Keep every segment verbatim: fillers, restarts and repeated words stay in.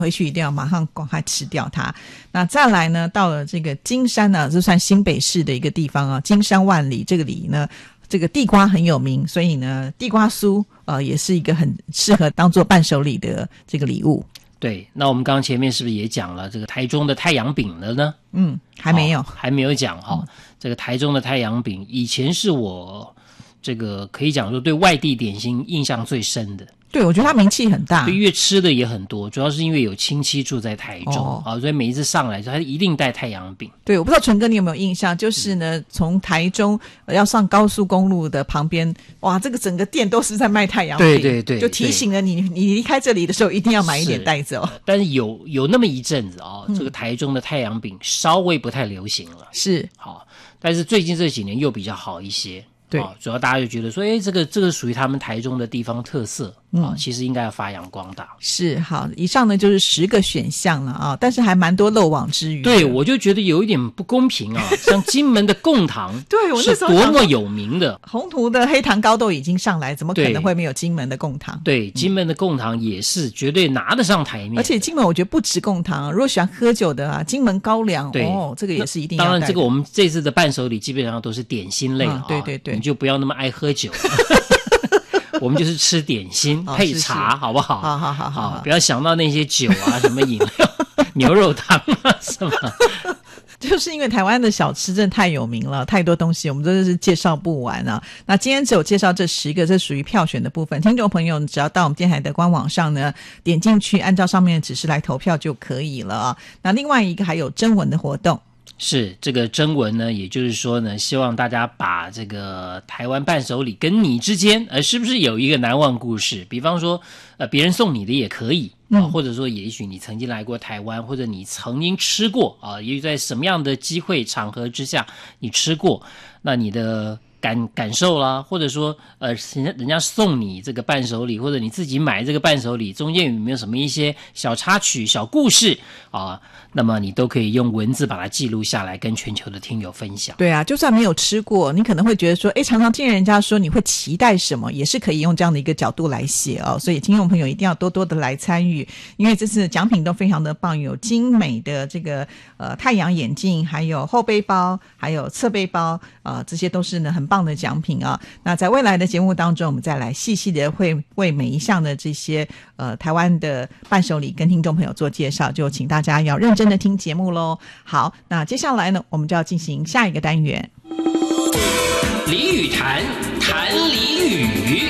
回去一定要马上赶快吃掉它。那再来呢，到了这个金山呢，这算新北市的一个地方啊，金山万里这个里呢，这个地瓜很有名，所以呢地瓜酥呃也是一个很适合当做伴手礼的这个礼物。 对，那我们刚刚前面是不是也讲了这个台中的太阳饼了呢？ 嗯，还没有、 哦、还没有讲哈、哦嗯。这个台中的太阳饼以前是我这个可以讲说对外地点心印象最深的。 对，我觉得它名气很大， 对，因为吃的也很多，主要是因为有亲戚住在台中、哦啊、所以每一次上来他一定带太阳饼。 对，我不知道纯哥你有没有印象，就是呢、嗯、从台中、呃、要上高速公路的旁边，哇，这个整个店都是在卖太阳饼。 对对对， 就提醒了你，你离开这里的时候一定要买一点带走。 但是有有那么一阵子啊、哦嗯，这个台中的太阳饼稍微不太流行了。 是， 好，但是最近这几年又比较好一些。 对、 哦，主要大家就觉得说，哎，这个这个属于他们台中的地方特色啊、嗯哦，其实应该要发扬光大。 是，好，以上呢就是十个选项了啊，但是还蛮多漏网之鱼。 对，我就觉得有一点不公平啊，像金门的贡糖， 对，我那时候是多么有名的， 宏图的黑糖糕都已经上来，怎么可能会没有金门的贡糖？ 对，对金门的贡糖也是绝对拿得上台面。 而且金门我觉得不止贡糖，如果喜欢喝酒的啊，金门高粱， 对哦，这个也是一定要带的。 当然，这个我们这次的伴手礼基本上都是点心类啊、嗯， 对对对， 你就不要那么爱喝。喝酒我们就是吃点心、哦、配茶是是好不好？ 好好好好好， 不要想到那些酒啊什么饮料牛肉汤啊什么。 就是因为台湾的小吃真的太有名了，太多东西我们真的是介绍不完啊。那今天只有介绍这十个，这属于票选的部分。听众朋友只要到我们电台的官网上呢，点进去按照上面的指示来投票就可以了啊。那另外一个还有征文的活动， 是这个征文呢，也就是说呢，希望大家把这个台湾伴手礼跟你之间呃是不是有一个难忘故事，比方说呃别人送你的也可以、嗯啊、或者说也许你曾经来过台湾，或者你曾经吃过啊，也许在什么样的机会场合之下你吃过，那你的感感受啦，或者说呃人家人家送你这个伴手礼，或者你自己买这个伴手礼，中间有没有什么一些小插曲小故事啊，那么你都可以用文字把它记录下来，跟全球的听友分享。 对啊，就算没有吃过，你可能会觉得说，诶，常常听人家说你会期待什么，也是可以用这样的一个角度来写哦。所以听众朋友一定要多多的来参与，因为这次的奖品都非常的棒，有精美的这个呃太阳眼镜，还有后背包，还有侧背包，呃，这些都是呢很棒的奖品啊。那在未来的节目当中，我们再来细细的会为每一项的这些呃台湾的伴手礼跟听众朋友做介绍，就请大家要认真的听节目咯。好，那接下来呢，我们就要进行下一个单元。 俚语谈，谈俚语。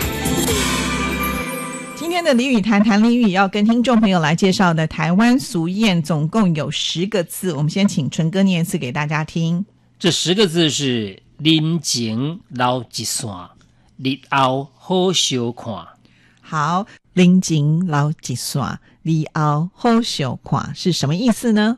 今天的俚语谈谈俚语要跟听众朋友来介绍的台湾俗谚总共有十个字，我们先请纯哥念一次给大家听。 这十个字是人前老一线，日后好相看。 好，人前老一线，日后好相看是什么意思呢？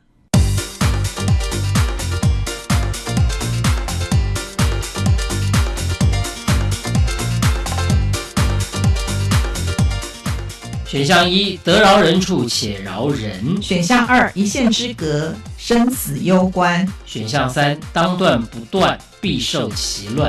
选项一，得饶人处且饶人。 选项二，一线之隔，生死攸关。 选项三，当断不断，必受其乱。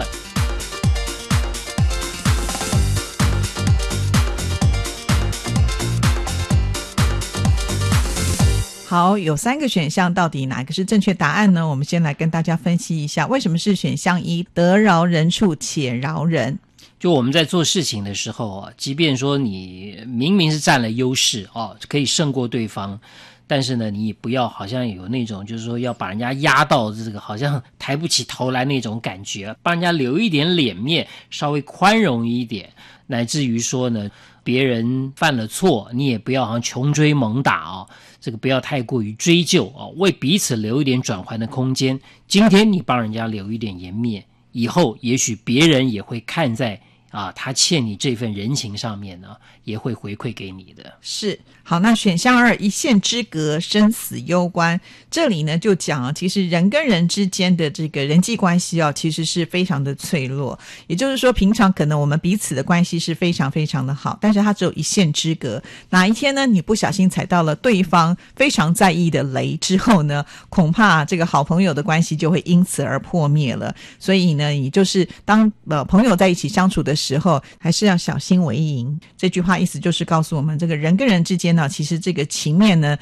好，有三个选项，到底哪个是正确答案呢？我们先来跟大家分析一下，为什么是选项一，得饶人处且饶人。 就我们在做事情的时候啊，即便说你明明是占了优势哦，可以胜过对方，但是呢，你也不要好像有那种就是说要把人家压到这个好像抬不起头来那种感觉，帮人家留一点脸面，稍微宽容一点，乃至于说呢，别人犯了错，你也不要好像穷追猛打哦，这个不要太过于追究哦，为彼此留一点转圜的空间。今天你帮人家留一点颜面，以后也许别人也会看在啊，他欠你这份人情上面呢，也会回馈给你的。 是，好，那选项二，一线之隔，生死攸关。这里呢就讲啊，其实人跟人之间的这个人际关系啊，其实是非常的脆弱。也就是说，平常可能我们彼此的关系是非常非常的好，但是它只有一线之隔。哪一天呢，你不小心踩到了对方非常在意的雷之后呢，恐怕这个好朋友的关系就会因此而破灭了。所以呢，你就是当呃朋友在一起相处的时候时候还是要小心为营。这句话意思就是告诉我们，这个人跟人之间呢，其实这个情面呢